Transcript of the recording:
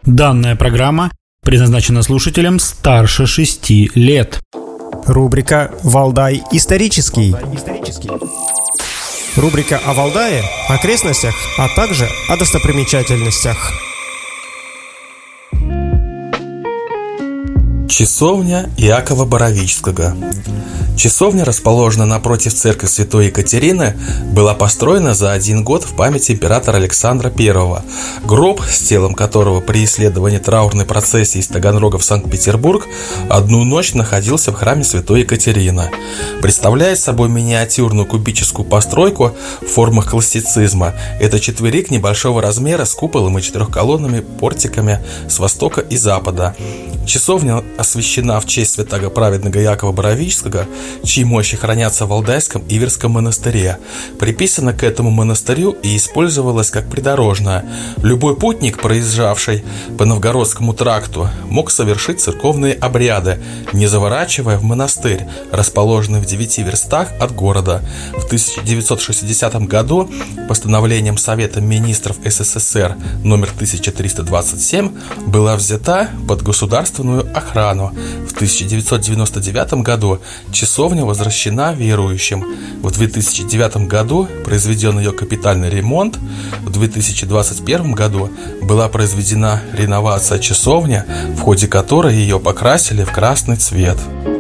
Данная программа предназначена слушателям старше 6 лет. Рубрика «Валдай исторический». Рубрика о Валдае, окрестностях, а также о достопримечательностях. Часовня Иакова Боровического. Часовня, расположена напротив церкви Святой Екатерины, была построена за 1 год в память императора Александра I, гроб, с телом которого при исследовании траурной процессии из Таганрога в Санкт-Петербург 1 ночь находился в храме Святой Екатерины. Представляет собой миниатюрную кубическую постройку в формах классицизма. Это четверик небольшого размера с куполом и 4-колонными портиками с востока и запада. Часовня освящена в честь святаго праведного Иакова Боровического, чьи мощи хранятся в Валдайском Иверском монастыре. Приписана к этому монастырю и использовалась как придорожная. Любой путник, проезжавший по Новгородскому тракту, мог совершить церковные обряды, не заворачивая в монастырь, расположенный в 9 верстах от города. В 1960 году постановлением Совета министров СССР номер 1327 была взята под государственную охрану. В 1999 году часовня возвращена верующим. В 2009 году произведен ее капитальный ремонт. В 2021 году была произведена реновация часовни, в ходе которой ее покрасили в красный цвет.